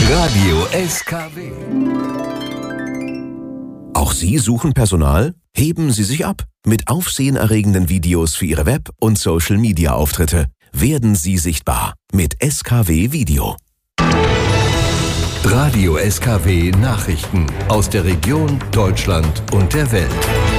Radio SKW. Auch Sie suchen Personal? Heben Sie sich ab mit aufsehenerregenden Videos für Ihre Web- und Social-Media-Auftritte. Werden Sie sichtbar mit SKW Video. Radio SKW Nachrichten aus der Region, Deutschland und der Welt.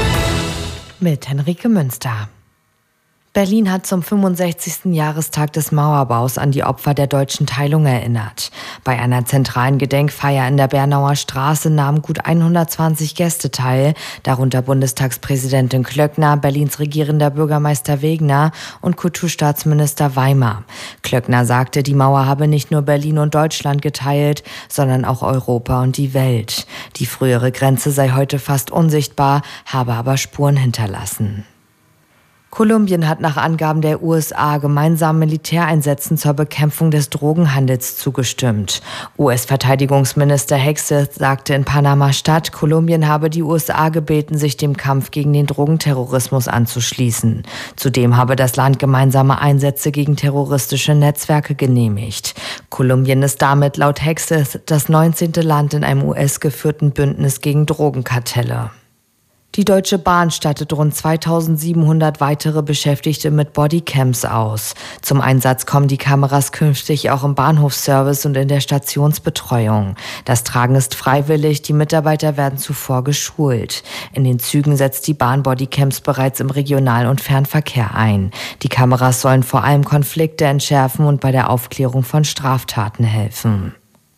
Mit Henrike Münster. Berlin hat zum 65. Jahrestag des Mauerbaus an die Opfer der deutschen Teilung erinnert. Bei einer zentralen Gedenkfeier in der Bernauer Straße nahmen gut 120 Gäste teil, darunter Bundestagspräsidentin Klöckner, Berlins regierender Bürgermeister Wegner und Kulturstaatsminister Weimer. Klöckner sagte, die Mauer habe nicht nur Berlin und Deutschland geteilt, sondern auch Europa und die Welt. Die frühere Grenze sei heute fast unsichtbar, habe aber Spuren hinterlassen. Kolumbien hat nach Angaben der USA gemeinsamen Militäreinsätzen zur Bekämpfung des Drogenhandels zugestimmt. US-Verteidigungsminister Hegseth sagte in Panama-Stadt, Kolumbien habe die USA gebeten, sich dem Kampf gegen den Drogenterrorismus anzuschließen. Zudem habe das Land gemeinsame Einsätze gegen terroristische Netzwerke genehmigt. Kolumbien ist damit laut Hegseth das 19. Land in einem US-geführten Bündnis gegen Drogenkartelle. Die Deutsche Bahn stattet rund 2700 weitere Beschäftigte mit Bodycams aus. Zum Einsatz kommen die Kameras künftig auch im Bahnhofsservice und in der Stationsbetreuung. Das Tragen ist freiwillig, die Mitarbeiter werden zuvor geschult. In den Zügen setzt die Bahn Bodycams bereits im Regional- und Fernverkehr ein. Die Kameras sollen vor allem Konflikte entschärfen und bei der Aufklärung von Straftaten helfen.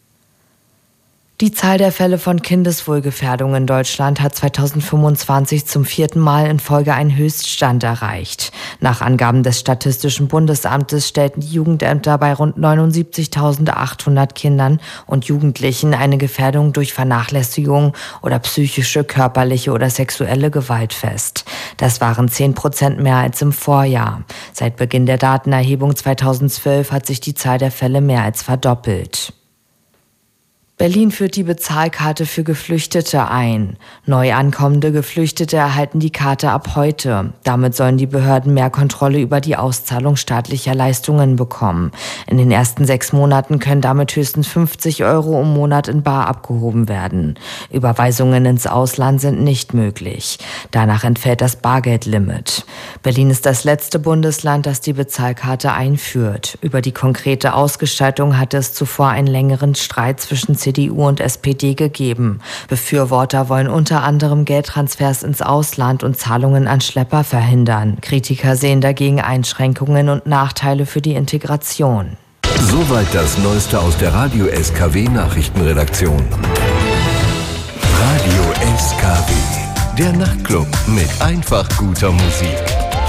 Die Zahl der Fälle von Kindeswohlgefährdung in Deutschland hat 2025 zum 4. Mal in Folge einen Höchststand erreicht. Nach Angaben des Statistischen Bundesamtes stellten die Jugendämter bei rund 79.800 Kindern und Jugendlichen eine Gefährdung durch Vernachlässigung oder psychische, körperliche oder sexuelle Gewalt fest. Das waren 10% mehr als im Vorjahr. Seit Beginn der Datenerhebung 2012 hat sich die Zahl der Fälle mehr als verdoppelt. Berlin führt die Bezahlkarte für Geflüchtete ein. Neu ankommende Geflüchtete erhalten die Karte ab heute. Damit sollen die Behörden mehr Kontrolle über die Auszahlung staatlicher Leistungen bekommen. In den ersten 6 Monaten können damit höchstens 50 € im Monat in bar abgehoben werden. Überweisungen ins Ausland sind nicht möglich. Danach entfällt das Bargeldlimit. Berlin ist das letzte Bundesland, das die Bezahlkarte einführt. Über die konkrete Ausgestaltung hatte es zuvor einen längeren Streit zwischen CDU und SPD gegeben. Befürworter wollen unter anderem Geldtransfers ins Ausland und Zahlungen an Schlepper verhindern. Kritiker sehen dagegen Einschränkungen und Nachteile für die Integration. Soweit das Neueste aus der Radio SKW Nachrichtenredaktion. Radio SKW, der Nachtclub mit einfach guter Musik.